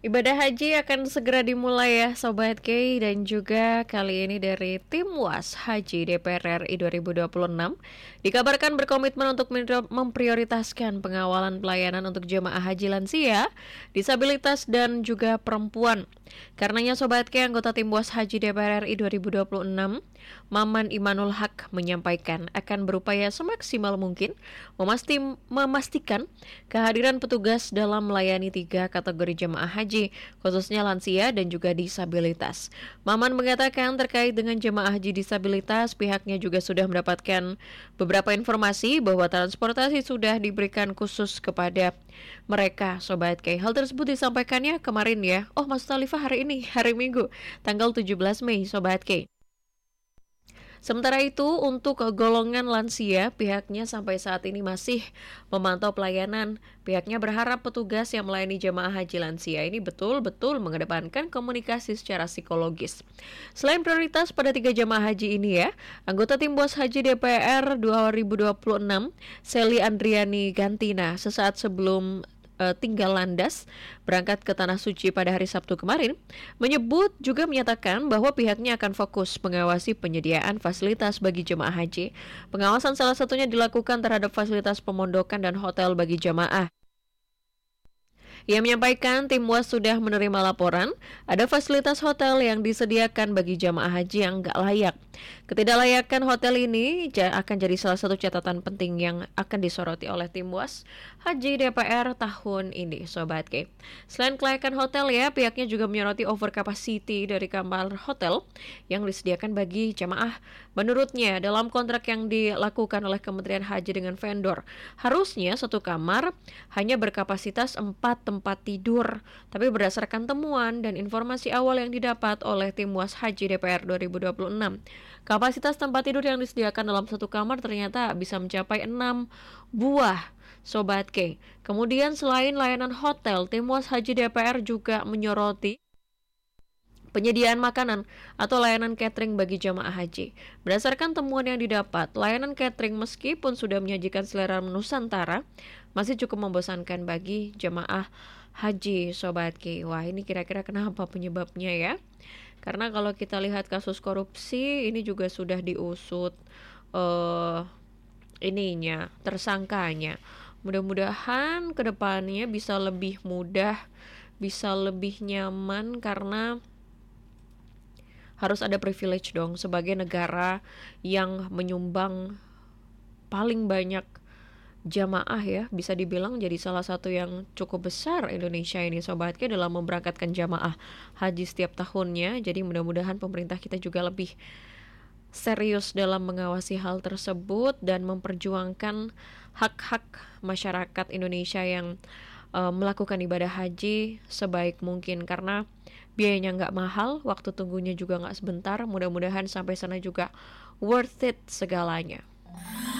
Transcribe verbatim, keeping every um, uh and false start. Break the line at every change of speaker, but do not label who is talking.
Ibadah haji akan segera dimulai ya Sobat K, dan juga kali ini dari Tim Was Haji D P R R I dua ribu dua puluh enam dikabarkan berkomitmen untuk memprioritaskan pengawalan pelayanan untuk jemaah haji lansia, disabilitas dan juga perempuan. Karenanya Sobat K, anggota Tim Was Haji D P R R I dua ribu dua puluh enam Maman Imanul Haq menyampaikan akan berupaya semaksimal mungkin memasti, memastikan kehadiran petugas dalam melayani tiga kategori jemaah haji, khususnya lansia dan juga disabilitas. Maman mengatakan terkait dengan jemaah haji disabilitas, pihaknya juga sudah mendapatkan beberapa informasi bahwa transportasi sudah diberikan khusus kepada mereka, Sobat K. Hal tersebut disampaikannya kemarin ya. Oh, Mas Talifah hari ini, hari Minggu, tanggal tujuh belas Mei, Sobat K. Sementara itu, untuk golongan lansia, pihaknya sampai saat ini masih memantau pelayanan. Pihaknya berharap petugas yang melayani jemaah haji lansia ini betul-betul mengedepankan komunikasi secara psikologis. Selain prioritas pada tiga jemaah haji ini ya, anggota Tim Bos Haji D P R dua ribu dua puluh enam, Seli Andriani Gantina, sesaat sebelum tinggal landas berangkat ke Tanah Suci pada hari Sabtu kemarin, menyebut juga menyatakan bahwa pihaknya akan fokus mengawasi penyediaan fasilitas bagi jemaah haji. Pengawasan salah satunya dilakukan terhadap fasilitas pemondokan dan hotel bagi jemaah. Ia menyampaikan tim W A S sudah menerima laporan ada fasilitas hotel yang disediakan bagi jamaah haji yang nggak layak. Ketidaklayakan hotel ini akan jadi salah satu catatan penting yang akan disoroti oleh tim W A S Haji D P R tahun ini, Sobat K. Selain kelayakan hotel ya, pihaknya juga menyoroti over capacity dari kamar hotel yang disediakan bagi jamaah. Menurutnya, dalam kontrak yang dilakukan oleh Kementerian Haji dengan vendor, harusnya satu kamar hanya berkapasitas empat tempat tidur. Tapi berdasarkan temuan dan informasi awal yang didapat oleh tim W A S Haji D P R dua ribu dua puluh enam, kapasitas tempat tidur yang disediakan dalam satu kamar ternyata bisa mencapai enam buah, Sobat K. Kemudian selain layanan hotel, tim W A S Haji D P R juga menyoroti penyediaan makanan atau layanan catering bagi jamaah haji. Berdasarkan temuan yang didapat, layanan catering meskipun sudah menyajikan selera Nusantara, masih cukup membosankan bagi jamaah haji, Sobat K. Wah, ini kira-kira kenapa penyebabnya ya? Karena kalau kita lihat kasus korupsi, ini juga sudah diusut uh, ininya, tersangkanya. Mudah-mudahan kedepannya bisa lebih mudah, bisa lebih nyaman, karena harus ada privilege dong sebagai negara yang menyumbang paling banyak jamaah ya, bisa dibilang jadi salah satu yang cukup besar Indonesia ini, Sobat K, dalam memberangkatkan jamaah haji setiap tahunnya. Jadi mudah-mudahan pemerintah kita juga lebih serius dalam mengawasi hal tersebut dan memperjuangkan hak-hak masyarakat Indonesia yang uh, melakukan ibadah haji sebaik mungkin, karena biayanya nggak mahal, waktu tunggunya juga nggak sebentar. Mudah-mudahan sampai sana juga worth it segalanya.